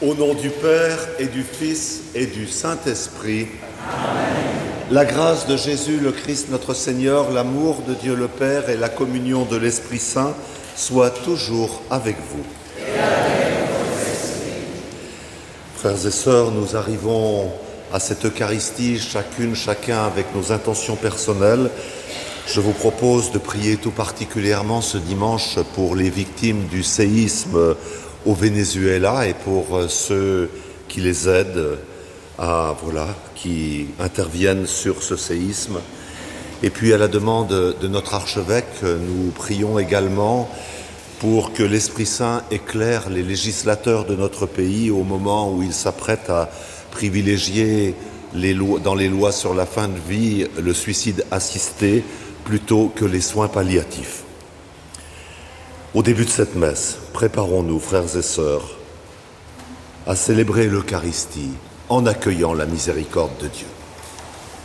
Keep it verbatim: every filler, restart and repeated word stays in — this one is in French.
Au nom du Père et du Fils et du Saint-Esprit. Amen. La grâce de Jésus le Christ notre Seigneur, l'amour de Dieu le Père et la communion de l'Esprit Saint soient toujours avec vous. Et avec votre esprit. Frères et sœurs, nous arrivons à cette Eucharistie, chacune, chacun avec nos intentions personnelles. Je vous propose de prier tout particulièrement ce dimanche pour les victimes du séisme au Venezuela et pour ceux qui les aident, à, voilà, qui interviennent sur ce séisme. Et puis à la demande de notre archevêque, nous prions également pour que l'Esprit Saint éclaire les législateurs de notre pays au moment où ils s'apprêtent à privilégier les lois, dans les lois sur la fin de vie le suicide assisté plutôt que les soins palliatifs. Au début de cette messe, préparons-nous, frères et sœurs, à célébrer l'Eucharistie en accueillant la miséricorde de Dieu.